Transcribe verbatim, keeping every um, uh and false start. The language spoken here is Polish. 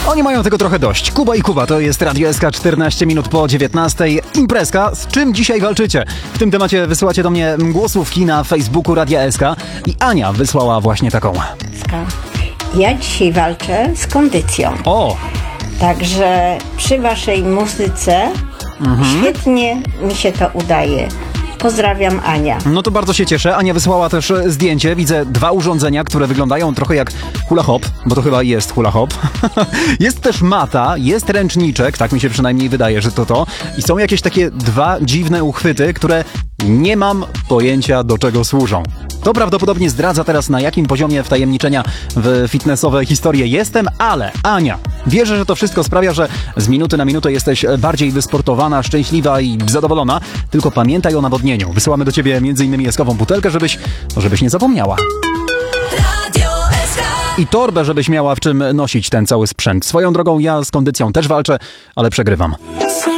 Oni mają tego trochę dość. Kuba i Kuba, to jest Radio S K, czternaście minut po dziewiętnastej. Imprezka, z czym dzisiaj walczycie? W tym temacie wysyłacie do mnie głosówki na Facebooku Radia S K i Ania wysłała właśnie taką. Ja dzisiaj walczę z kondycją. O! Także przy waszej muzyce mhm. świetnie mi się to udaje. Pozdrawiam, Ania. No to bardzo się cieszę. Ania wysłała też zdjęcie. Widzę dwa urządzenia, które wyglądają trochę jak hula hop, bo to chyba jest hula hop. Jest też mata, jest ręczniczek, tak mi się przynajmniej wydaje, że to to. I są jakieś takie dwa dziwne uchwyty, które nie mam pojęcia, do czego służą. To prawdopodobnie zdradza teraz, na jakim poziomie wtajemniczenia w fitnessowe historie jestem, ale Ania, wierzę, że to wszystko sprawia, że z minuty na minutę jesteś bardziej wysportowana, szczęśliwa i zadowolona. Tylko pamiętaj o nawodnieniu. Wysyłamy do ciebie między innymi eskową butelkę, żebyś, żebyś nie zapomniała. I torbę, żebyś miała w czym nosić ten cały sprzęt. Swoją drogą ja z kondycją też walczę, ale przegrywam.